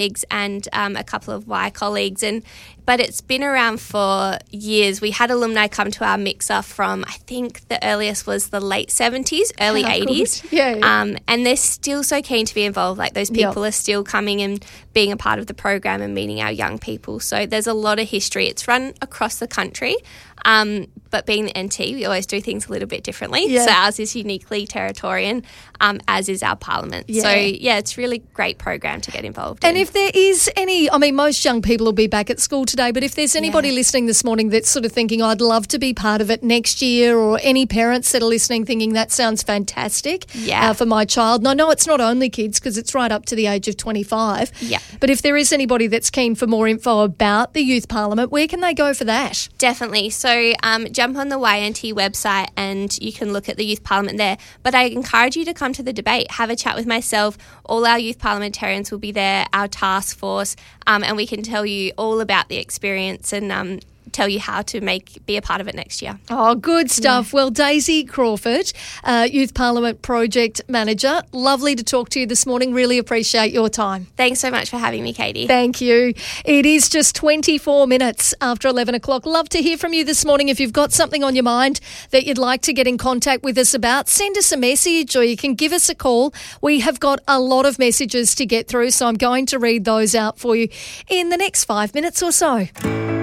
colleagues and a couple of Y colleagues, but it's been around for years. We had alumni come to our mixer from, I think the earliest was the late 70s, early 80s. Good. Yeah. And they're still so keen to be involved. Like those people are still coming and being a part of the program and meeting our young people. So there's a lot of history. It's run across the country. But being the NT, we always do things a little bit differently. Yeah. So ours is uniquely Territorian, as is our parliament. Yeah. So, it's a really great program to get involved And in. if there is any, most young people will be back at school today, but if there's anybody listening this morning that's sort of thinking, I'd love to be part of it next year, or any parents that are listening thinking that sounds fantastic for my child. And I know it's not only kids because it's right up to the age of 25. Yeah. But if there is anybody that's keen for more info about the Youth Parliament, where can they go for that? Definitely. So jump on the YNT website and you can look at the Youth Parliament there. But I encourage you to come to the debate, have a chat with myself. All our youth parliamentarians will be there, our task force, and we can tell you all about the experience and tell you how to be a part of it next year. Oh, good stuff. Yeah. Well, Daisy Crawford, Youth Parliament Project Manager, lovely to talk to you this morning. Really appreciate your time. Thanks so much for having me, Katie. Thank you. It is just 24 minutes after 11 o'clock. Love to hear from you this morning. If you've got something on your mind that you'd like to get in contact with us about, send us a message or you can give us a call. We have got a lot of messages to get through, so I'm going to read those out for you in the next 5 minutes or so.